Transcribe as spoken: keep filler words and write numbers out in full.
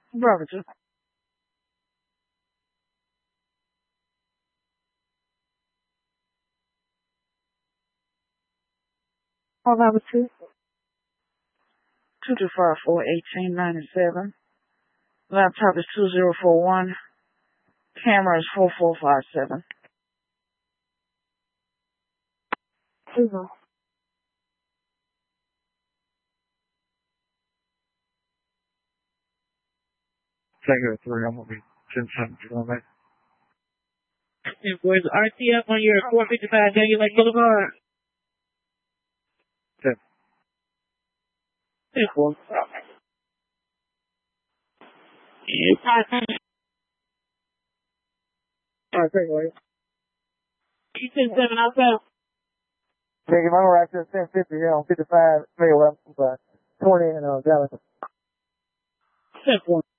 Brother two. Phone number two. Two two five four eighteen ninety seven. Laptop is two zero four one. Camera is four four five seven. Two. Figure three, I'm gonna be ten seconds on that. And where's R T F on your four fifty-five Daniel Lake Boulevard? Ten. Ten four. It's five. Alright, great, Wade. You ten seven outside. Take him over after ten fifty here on fifty-five, maybe well, twenty and uh Dallas. Ten four.